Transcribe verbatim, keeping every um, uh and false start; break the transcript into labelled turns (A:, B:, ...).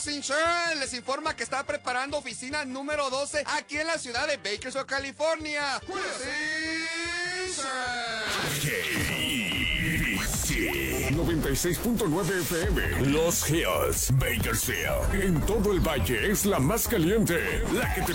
A: Health Insurance les informa que está preparando oficina número doce aquí en la ciudad de Bakersfield, California.
B: noventa y seis punto nueve F M. Los Hills, Bakersfield. En todo el valle es la más caliente, la que te